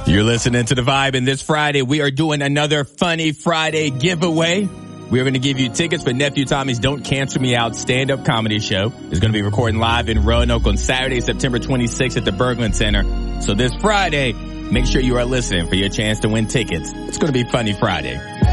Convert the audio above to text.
You're listening to The Vibe, and this Friday we are doing another Funny Friday giveaway. We're going to give you tickets for Nephew Tommy's Don't Cancel Me Out stand-up comedy show. It's going to be recording live in Roanoke on Saturday, September 26th at the Berglund Center. So this Friday, make sure you are listening for your chance to win tickets. It's going to be Funny Friday.